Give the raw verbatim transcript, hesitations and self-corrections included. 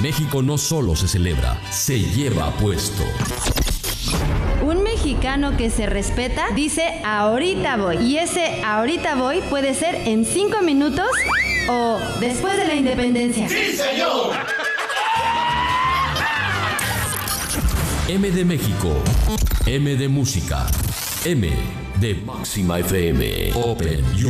México no solo se celebra, se lleva puesto. Un mexicano que se respeta dice ahorita voy. Y ese ahorita voy puede ser en cinco minutos o después de la independencia. ¡Sí, señor! M de México, M de música, M de Máxima F M. Open your